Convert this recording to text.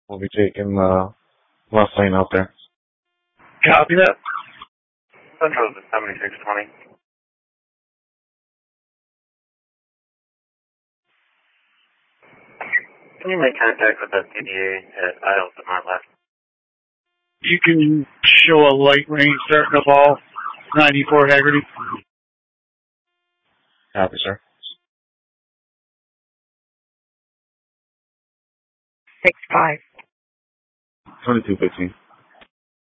We'll be taking the left lane out there. Copy that. Central is 7620. Can you make contact with the PDA at aisle to my left? You can show a light range starting to fall. 94 Haggerty. Copy, sir. 6-5. 2215.